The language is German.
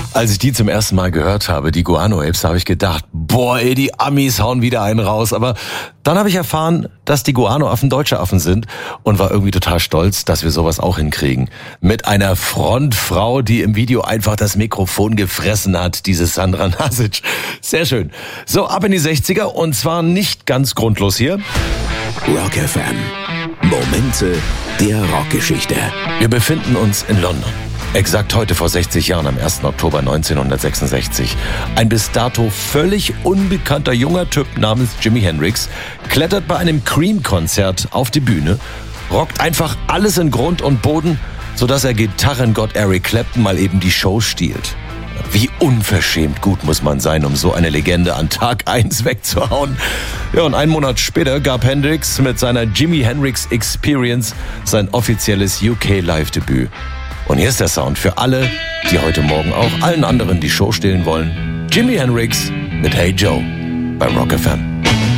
Als ich die zum ersten Mal gehört habe, die Guano Apes, habe ich gedacht, boah ey, die Amis hauen wieder einen raus. Aber dann habe ich erfahren, dass die Guano-Affen deutsche Affen sind und war irgendwie total stolz, dass wir sowas auch hinkriegen. Mit einer Frontfrau, die im Video einfach das Mikrofon gefressen hat, diese Sandra Nasic. Sehr schön. So, ab in die 60er und zwar nicht ganz grundlos hier. Rock FM. Momente der Rockgeschichte. Wir befinden uns in London. Exakt heute vor 60 Jahren, am 1. Oktober 1966. Ein bis dato völlig unbekannter junger Typ namens Jimi Hendrix klettert bei einem Cream-Konzert auf die Bühne, rockt einfach alles in Grund und Boden, sodass er Gitarrengott Eric Clapton mal eben die Show stiehlt. Wie unverschämt gut muss man sein, um so eine Legende an Tag 1 wegzuhauen. Ja, und einen Monat später gab Hendrix mit seiner Jimi Hendrix Experience sein offizielles UK-Live-Debüt. Und hier ist der Sound für alle, die heute Morgen auch allen anderen die Show stehlen wollen. Jimi Hendrix mit Hey Joe beim Rock FM.